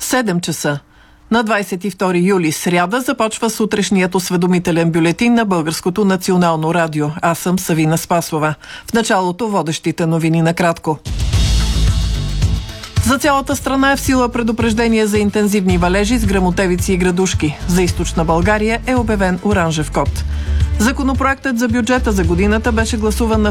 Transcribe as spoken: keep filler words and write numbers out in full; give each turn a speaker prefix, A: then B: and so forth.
A: седем часа. На двадесет и втори юли, сряда, започва сутрешният осведомителен бюлетин на Българското национално радио. Аз съм Савина Спасова. В началото водещите новини накратко. За цялата страна е в сила предупреждение за интензивни валежи с гръмотевици и градушки. За източна България е обявен оранжев код. Законопроектът за бюджета за годината беше гласуван на